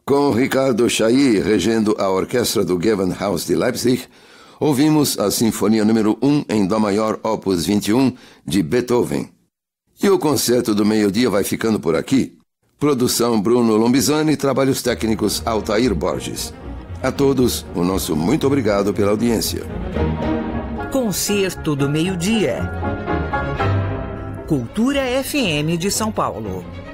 Com Ricardo Chailly regendo a orquestra do Gewandhaus de Leipzig, ouvimos a Sinfonia número 1 em Dó maior, opus 21, de Beethoven. E o Concerto do Meio-Dia vai ficando por aqui. Produção Bruno Lombizani, trabalhos técnicos Altair Borges. A todos, o nosso muito obrigado pela audiência. Concerto do Meio-Dia. Cultura FM de São Paulo.